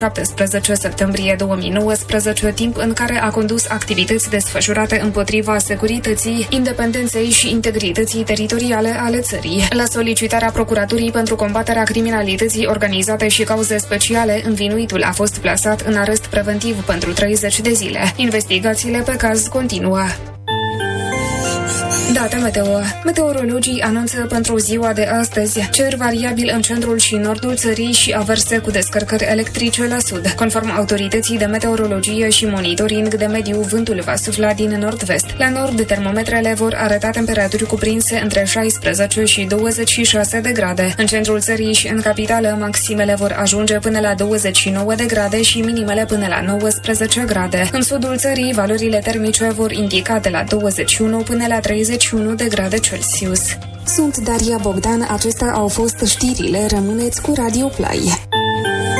17 septembrie 2019, timp în care a condus activități desfășurate împotriva securității, independenței și integrității teritoriale ale țării. La solicitarea Procuraturii pentru combaterea criminalității organizate și cauze speciale, învinuitul a fost plasat în arest preventiv pentru 30 de zile. Investigațiile pe caz continuă. Date meteo. Meteorologii anunță pentru ziua de astăzi cer variabil în centrul și nordul țării și averse cu descărcări electrice la sud. Conform autorității de meteorologie și monitoring de mediu, vântul va sufla din nord-vest. La nord, termometrele vor arăta temperaturi cuprinse între 16 și 26 de grade. În centrul țării și în capitală, maximele vor ajunge până la 29 de grade și minimele până la 19 grade. În sudul țării, valorile termice vor indica de la 21 până la 31 de grade Celsius. Sunt Daria Bogdan, acestea au fost știrile, rămâneți cu Radio Play.